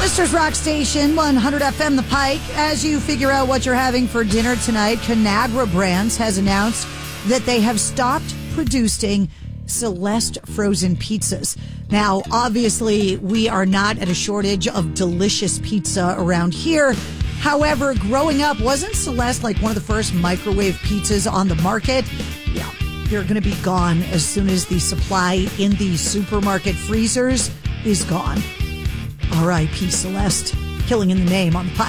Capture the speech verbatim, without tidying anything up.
Rochester's Rock Station, one hundred F M The Pike. As you figure out what you're having for dinner tonight, Conagra Brands has announced that they have stopped producing Celeste frozen pizzas. Now, obviously, we are not at a shortage of delicious pizza around here. However, growing up, wasn't Celeste like one of the first microwave pizzas on the market? Yeah, they're going to be gone as soon as the supply in the supermarket freezers is gone. R I P Celeste, killing in the name on the Pike.